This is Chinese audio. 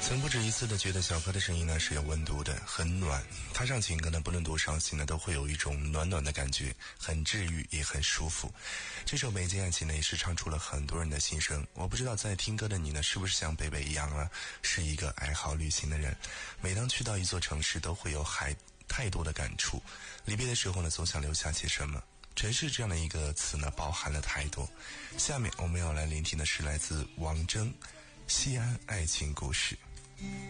曾不止一次的觉得小柯的声音呢是有温度的，很暖。他唱情歌呢，不论多伤心呢，都会有一种暖暖的感觉，很治愈，也很舒服。这首《北京爱情》呢，也是唱出了很多人的心声。我不知道在听歌的你呢，是不是像贝贝一样啊，是一个爱好旅行的人。每当去到一座城市，都会有太多的感触。离别的时候呢，总想留下些什么。城市这样的一个词呢，包含了太多。下面我们要来聆听的是来自王铮《西安爱情故事》。